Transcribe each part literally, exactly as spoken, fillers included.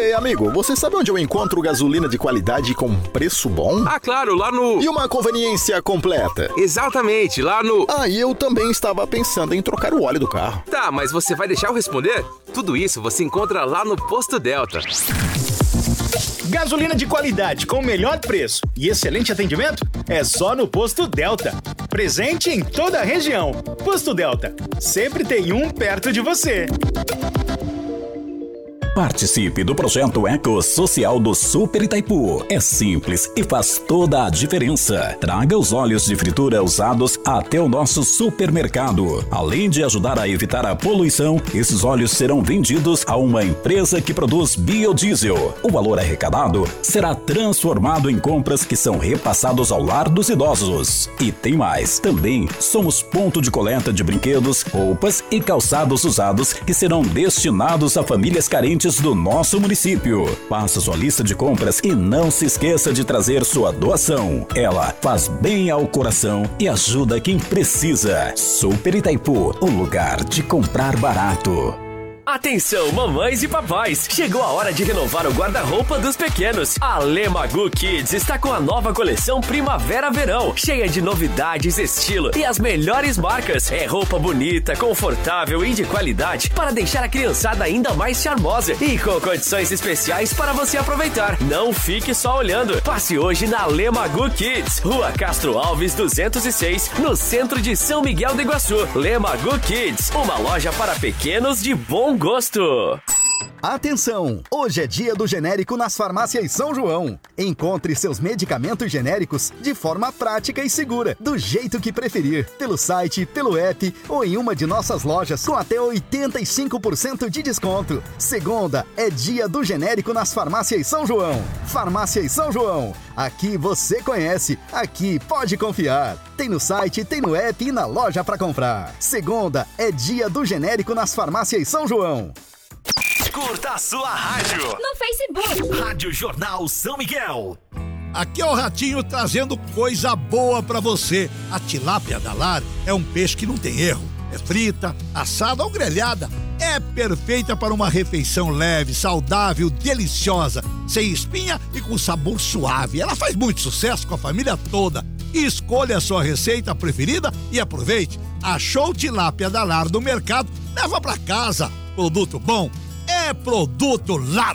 Ei, amigo, você sabe onde eu encontro gasolina de qualidade com preço bom? Ah, claro, lá no... E uma conveniência completa. Exatamente, lá no... Ah, e eu também estava pensando em trocar o óleo do carro. Tá, mas você vai deixar eu responder? Tudo isso você encontra lá no Posto Delta. Gasolina de qualidade com o melhor preço e excelente atendimento é só no Posto Delta. Presente em toda a região. Posto Delta, sempre tem um perto de você. Participe do projeto Ecossocial do Super Itaipu. É simples e faz toda a diferença. Traga os óleos de fritura usados até o nosso supermercado. Além de ajudar a evitar a poluição, esses óleos serão vendidos a uma empresa que produz biodiesel. O valor arrecadado será transformado em compras que são repassados ao lar dos idosos. E tem mais. Também somos ponto de coleta de brinquedos, roupas e calçados usados que serão destinados a famílias carentes do nosso município. Faça sua lista de compras e não se esqueça de trazer sua doação. Ela faz bem ao coração e ajuda quem precisa. Super Itaipu, o lugar de comprar barato. Atenção, mamães e papais! Chegou a hora de renovar o guarda-roupa dos pequenos. A Lemagu Kids está com a nova coleção Primavera-Verão, cheia de novidades, estilo e as melhores marcas. É roupa bonita, confortável e de qualidade para deixar a criançada ainda mais charmosa e com condições especiais para você aproveitar. Não fique só olhando. Passe hoje na Lemagu Kids, Rua Castro Alves duzentos e seis, no centro de São Miguel do Iguaçu. Lemagu Kids, uma loja para pequenos de bom gosto. Atenção! Hoje é dia do genérico nas farmácias São João. Encontre seus medicamentos genéricos de forma prática e segura, do jeito que preferir, pelo site, pelo app ou em uma de nossas lojas com até oitenta e cinco por cento de desconto. Segunda é dia do genérico nas farmácias São João. Farmácias São João. Aqui você conhece, aqui pode confiar. Tem no site, tem no app e na loja para comprar. Segunda é dia do genérico nas farmácias São João. Curta a sua rádio no Facebook. Rádio Jornal São Miguel. Aqui é o Ratinho trazendo coisa boa pra você. A tilápia da Lar é um peixe que não tem erro. É frita, assada ou grelhada. É perfeita para uma refeição leve, saudável, deliciosa, sem espinha e com sabor suave. Ela faz muito sucesso com a família toda. Escolha a sua receita preferida e aproveite. Achou tilápia da Lar no mercado? Leva pra casa. Produto bom é Produto Lar.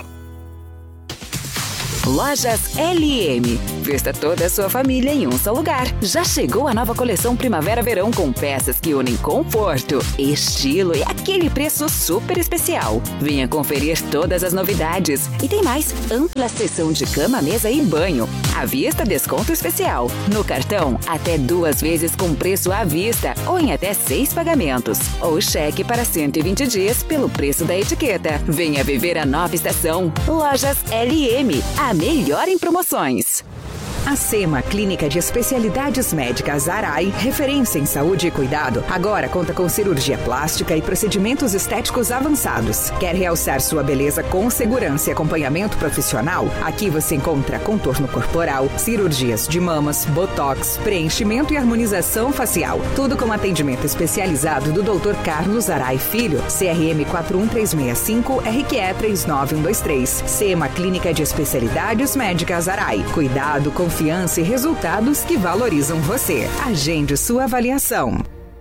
Lojas L M. Vista toda a sua família em um só lugar. Já chegou a nova coleção Primavera-Verão com peças que unem conforto, estilo e aquele preço super especial. Venha conferir todas as novidades. E tem mais, ampla seção de cama, mesa e banho. À vista, desconto especial. No cartão, até duas vezes com preço à vista ou em até seis pagamentos. Ou cheque para cento e vinte dias pelo preço da etiqueta. Venha viver a nova estação. Lojas L M. A melhor em promoções. A SEMA, Clínica de Especialidades Médicas Arai, referência em saúde e cuidado, agora conta com cirurgia plástica e procedimentos estéticos avançados. Quer realçar sua beleza com segurança e acompanhamento profissional? Aqui você encontra contorno corporal, cirurgias de mamas, botox, preenchimento e harmonização facial. Tudo com atendimento especializado do doutor Carlos Arai Filho, C R M quatro um três seis cinco, R Q E três nove um dois três. SEMA, Clínica de Especialidades Médicas Arai. Cuidado, confiança Confiança e resultados que valorizam você. Agende sua avaliação.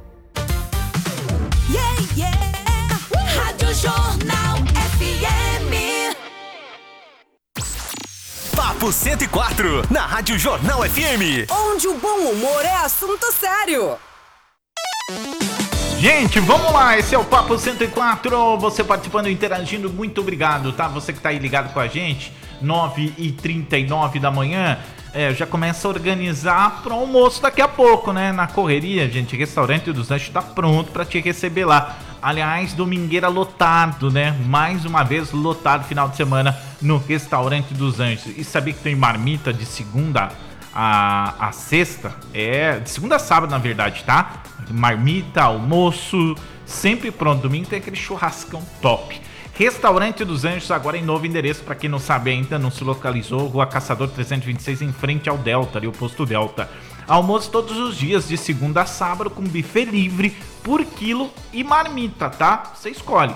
Yeah, yeah. Rádio Jornal F M. Papo cento e quatro, na Rádio Jornal F M. Onde o bom humor é assunto sério. Gente, vamos lá, esse é o Papo cento e quatro, você participando, interagindo, muito obrigado, tá? Você que tá aí ligado com a gente, nove e trinta e nove da manhã, é, já começa a organizar pro almoço daqui a pouco, né? Na correria, gente, restaurante dos Anjos tá pronto pra te receber lá. Aliás, domingueira lotado, né? Mais uma vez lotado final de semana no restaurante dos Anjos. E sabia que tem marmita de segunda a, a sexta? É, de segunda a sábado, na verdade, tá? Marmita, almoço, sempre pronto. Domingo tem aquele churrascão top. Restaurante dos Anjos, agora em novo endereço, para quem não sabe ainda, não se localizou, Rua Caçador trezentos e vinte e seis, em frente ao Delta, ali o posto Delta. Almoço todos os dias, de segunda a sábado, com buffet livre por quilo e marmita, tá? Você escolhe.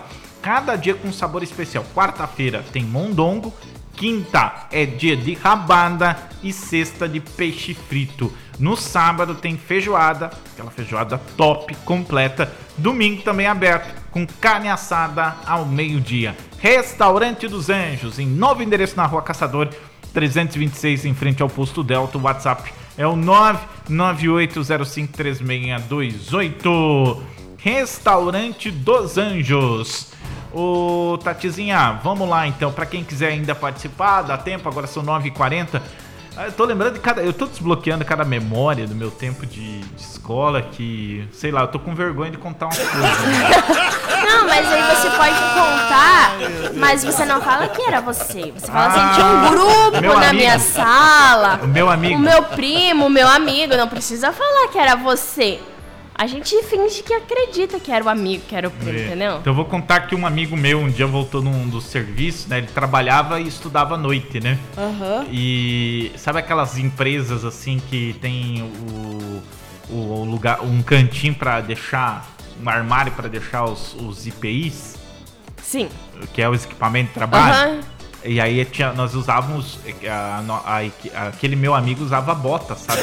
cada dia com um sabor especial. Quarta-feira tem mondongo, quinta é dia de rabada e sexta de peixe frito. No sábado tem feijoada, aquela feijoada top, completa. Domingo também aberto, com carne assada ao meio-dia. Restaurante dos Anjos, em novo endereço na Rua Caçador, trezentos e vinte e seis, em frente ao Posto Delta. O WhatsApp é o nove nove oito zero cinco três seis dois oito. Restaurante dos Anjos. Ô, Tatizinha, vamos lá então. Pra quem quiser ainda participar, dá tempo, agora são nove e quarenta. Eu tô lembrando de cada. Eu tô desbloqueando cada memória do meu tempo de, de escola que, sei lá, eu tô com vergonha de contar umas coisas. Né? Não, mas aí você pode contar, mas você não fala que era você. Você fala assim, tinha um grupo meu na amigo. minha sala. O meu amigo. O meu primo, o meu amigo. Não precisa falar que era você. A gente finge que acredita que era o amigo, que era o primo, É. entendeu? Então eu vou contar que um amigo meu um dia voltou num dos serviços, né? Ele trabalhava e estudava à noite, né? Aham. E sabe aquelas empresas assim que tem o, o lugar, um cantinho pra deixar, um armário pra deixar os, os I P Is? Sim. Que é os equipamentos de trabalho. Aham. E aí tinha, nós usávamos, a, a, a, aquele meu amigo usava bota, sabe?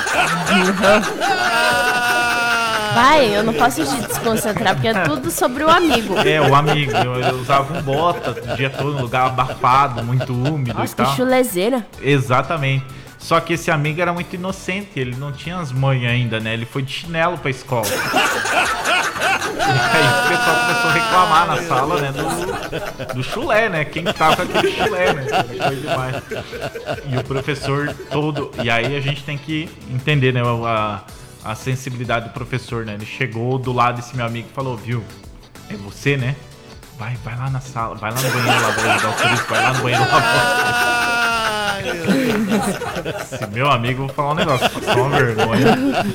Vai, eu não posso te desconcentrar, porque é tudo sobre o amigo. É, o amigo, eu, eu usava um bota o dia todo, num lugar abafado, muito úmido. Nossa, e tal. que chulezeira. Exatamente. Só que esse amigo era muito inocente, ele não tinha as manhas ainda, né? Ele foi de chinelo pra escola. E aí o pessoal começou a reclamar na sala, né? Do, do chulé, né? Quem tá com aquele chulé, né? Foi demais. E o professor todo... E aí a gente tem que entender, né? A, a sensibilidade do professor, né? Ele chegou do lado desse meu amigo e falou, viu? É você, né? Vai, vai lá na sala, vai lá no banheiro lá, vai ajudar o serviço, vai lá no banheiro lá. Esse meu amigo, vou falar um negócio, passou uma vergonha.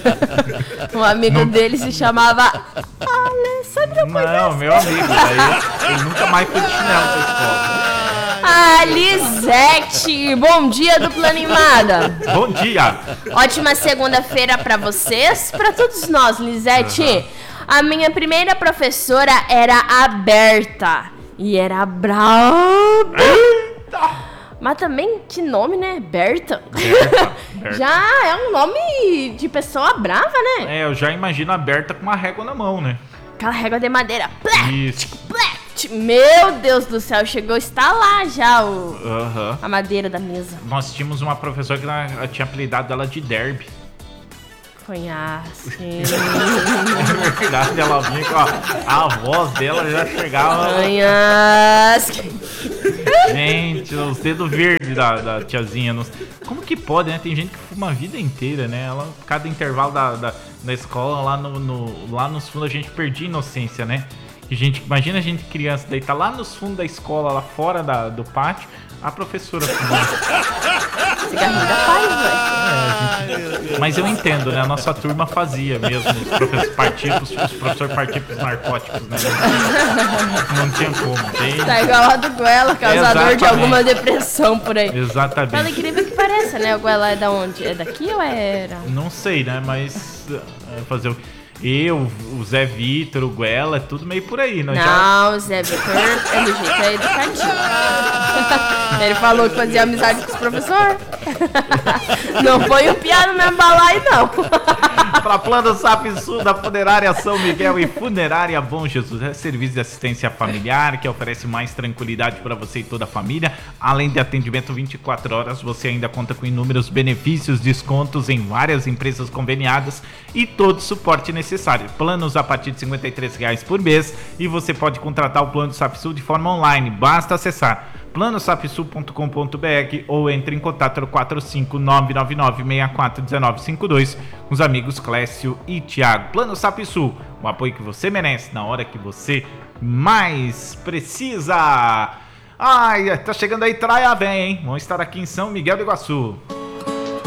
Um amigo Não. dele se chamava Alessandro Não, meu amigo, daí ele nunca mais foi de chinelo pra escola. Ah, Lisete, bom dia, dupla animada. Bom dia. Ótima segunda-feira pra vocês, pra todos nós, Lisete. Uhum. A minha primeira professora era a Berta e era braba. Eita! Mas também, que nome, né? Berta. Berta, Berta. Já é um nome de pessoa brava, né? É, eu já imagino a Berta com uma régua na mão, né? Aquela régua de madeira. Plá, Isso. plá. Meu Deus do céu, chegou a estalar já o, Aham. a madeira da mesa. Nós tínhamos uma professora que ela tinha apelidado dela de Derby. Conhace. É verdade, ela vinha com a, a voz dela já chegava. Conhace. Gente, os dedos verdes da, da tiazinha. Não- Como que pode, né? Tem gente que fuma a vida inteira, né? Ela, cada intervalo da, da, da escola, lá, no, no, lá nos fundos, a gente perdia a inocência, né? E gente, imagina a gente criança, daí tá lá nos fundos da escola, lá fora da, do pátio, a professora fumando. Cigarrinho da paz, velho. É, gente, mas eu entendo, né? A nossa turma fazia mesmo, os professores partiam, os, os professores partiam pros narcóticos, né? Não, não tinha como. Tem... Tá igual a do Goela, causador Exatamente. de alguma depressão por aí. Exatamente. Pelo incrível que pareça, né? O Goela é da onde? É daqui ou era? Não sei, né? Mas é, fazer o. Eu, o Zé Vitor, o Guela, é tudo meio por aí, né? Já... Não, o Zé Vitor, pelo jeito, é educativo. Ele falou que fazia amizade com os professores. Não foi um piado no meu balaio, não. Para Plano Sapsul da Funerária São Miguel e Funerária Bom Jesus. É serviço de assistência familiar que oferece mais tranquilidade para você e toda a família. Além de atendimento vinte e quatro horas, você ainda conta com inúmeros benefícios, descontos em várias empresas conveniadas e todo o suporte necessário. Planos a partir de cinquenta e três reais por mês e você pode contratar o Plano Sapsul de forma online. Basta acessar plano sapsul ponto com ponto b r ou entre em contato no quatro cinco nove nove nove seis quatro um nove cinco dois com os amigos Clécio e Thiago. Plano Sapsul, o apoio que você merece na hora que você mais precisa. Ai, tá chegando aí, Traia Vem, hein? Vamos estar aqui em São Miguel do Iguaçu.